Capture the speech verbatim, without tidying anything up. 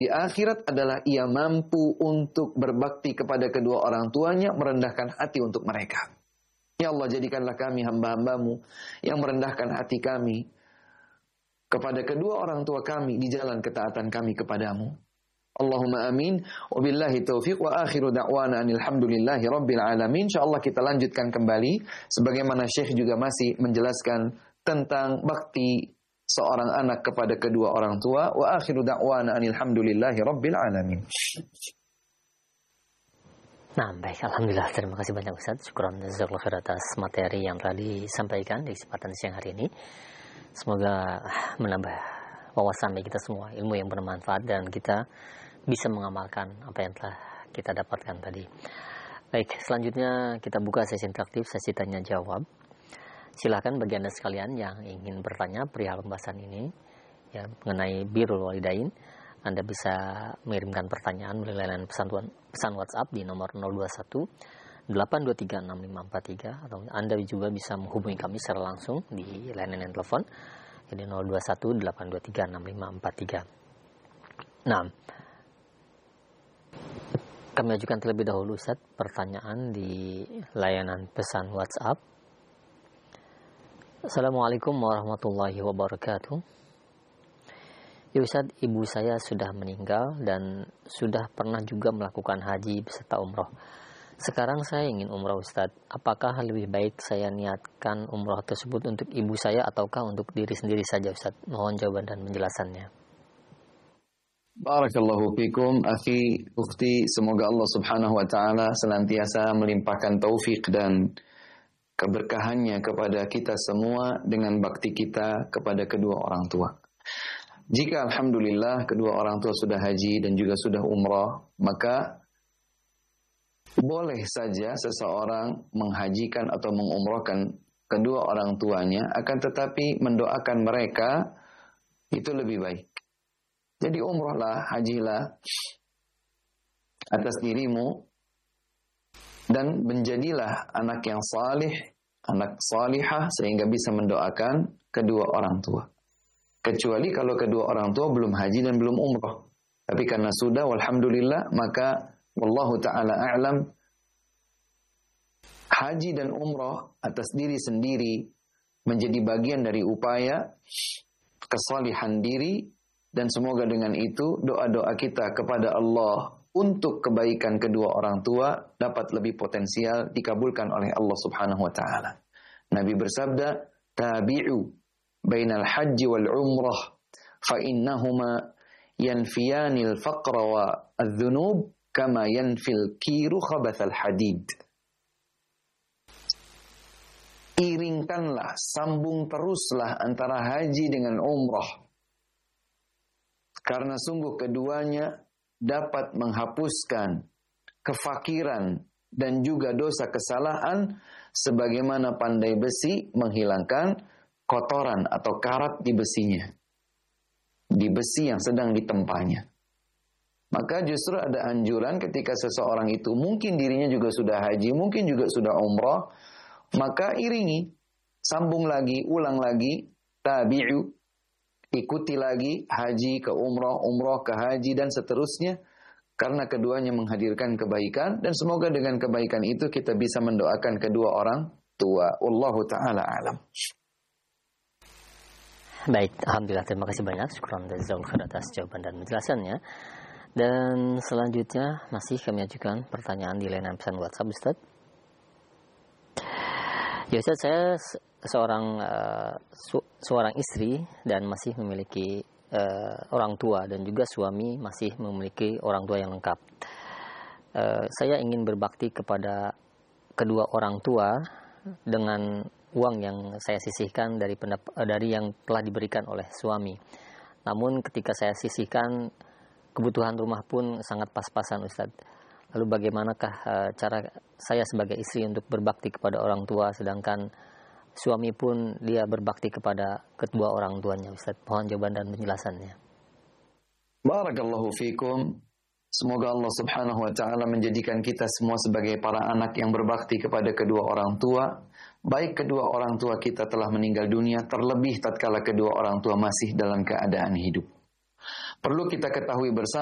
di akhirat adalah ia mampu untuk berbakti kepada kedua orang tuanya, merendahkan hati untuk mereka. Ya Allah, jadikanlah kami hamba-hambamu yang merendahkan hati kami kepada kedua orang tua kami di jalan ketaatan kami kepadamu. Allahumma amin. Wabillahi taufiq wa akhiru da'wana alhamdulillahi rabbil alamin. InsyaAllah kita lanjutkan kembali sebagaimana Syekh juga masih menjelaskan tentang bakti seorang anak kepada kedua orang tua. Wa akhiru da'wana alhamdulillahi rabbil alamin. Nah, baik, alhamdulillah, terima kasih banyak Ustaz. Syukran jazakallahu khair atas materi yang telah disampaikan di kesempatan siang hari ini. Semoga menambah wawasan bagi kita semua, ilmu yang bermanfaat, dan kita bisa mengamalkan apa yang telah kita dapatkan tadi. Baik, selanjutnya kita buka sesi interaktif, sesi tanya jawab. Silakan bagi Anda sekalian yang ingin bertanya perihal pembahasan ini, ya, mengenai birrul walidain, Anda bisa mengirimkan pertanyaan melalui layanan pesan, pesan WhatsApp di nomor nol dua satu delapan dua tiga enam lima empat tiga, atau Anda juga bisa menghubungi kami secara langsung di layanan telepon jadi nol dua satu delapan dua tiga enam lima empat tiga. Nah, kami ajukan terlebih dahulu Ustaz pertanyaan di layanan pesan WhatsApp. Assalamualaikum warahmatullahi wabarakatuh. Ya Ustaz, ibu saya sudah meninggal dan sudah pernah juga melakukan haji beserta umroh. Sekarang saya ingin umroh Ustaz. Apakah lebih baik saya niatkan umroh tersebut untuk ibu saya ataukah untuk diri sendiri saja Ustaz? Mohon jawaban dan penjelasannya. Barakallahu fikum, akhi, ukhti, semoga Allah subhanahu wa ta'ala senantiasa melimpahkan taufik dan keberkahannya kepada kita semua dengan bakti kita kepada kedua orang tua. Jika alhamdulillah kedua orang tua sudah haji dan juga sudah umrah, maka boleh saja seseorang menghajikan atau mengumrahkan kedua orang tuanya, akan tetapi mendoakan mereka itu lebih baik. Jadi umrahlah, hajilah atas dirimu dan menjadilah anak yang salih, anak salihah sehingga bisa mendoakan kedua orang tua. Kecuali kalau kedua orang tua belum haji dan belum umrah. Tapi karena sudah, walhamdulillah, maka wallahu ta'ala a'lam, haji dan umrah atas diri sendiri menjadi bagian dari upaya kesalihan diri, dan semoga dengan itu doa-doa kita kepada Allah untuk kebaikan kedua orang tua dapat lebih potensial dikabulkan oleh Allah subhanahu wa ta'ala. Nabi bersabda, tabi'u bainal hajji wal umrah fa innahuma yanfiyanil faqra wa adh-dhunub kama yanfil kiru khabathal hadid. Iringkanlah, sambung teruslah antara haji dengan umrah, karena sungguh keduanya dapat menghapuskan kefakiran dan juga dosa kesalahan sebagaimana pandai besi menghilangkan kotoran atau karat di besinya, di besi yang sedang ditempanya. Maka justru ada anjuran ketika seseorang itu mungkin dirinya juga sudah haji, mungkin juga sudah umrah, maka iringi, sambung lagi, ulang lagi, tabi'u, ikuti lagi haji ke umrah, umrah ke haji dan seterusnya, karena keduanya menghadirkan kebaikan, dan semoga dengan kebaikan itu kita bisa mendoakan kedua orang tua. Wallahu ta'ala alam. Baik, alhamdulillah, terima kasih banyak. Syukran jazakallahu khair atas jawaban dan penjelasannya. Dan selanjutnya masih kami ajukan pertanyaan di layanan pesan WhatsApp Ustaz. Ya Ustaz, saya seorang uh, su- seorang istri dan masih memiliki uh, orang tua, dan juga suami masih memiliki orang tua yang lengkap. Uh, saya ingin berbakti kepada kedua orang tua dengan uang yang saya sisihkan dari pendap- dari yang telah diberikan oleh suami. Namun ketika saya sisihkan, kebutuhan rumah pun sangat pas-pasan Ustaz. Lalu bagaimanakah uh, cara saya sebagai istri untuk berbakti kepada orang tua, sedangkan suami pun dia berbakti kepada kedua orang tuanya Ustaz? Mohon jawaban dan penjelasannya. Barakallahu fikum. Semoga Allah subhanahu wa ta'ala menjadikan kita semua sebagai para anak yang berbakti kepada kedua orang tua. Baik kedua orang tua kita telah meninggal dunia, terlebih tatkala kedua orang tua masih dalam keadaan hidup. Perlu kita ketahui bersama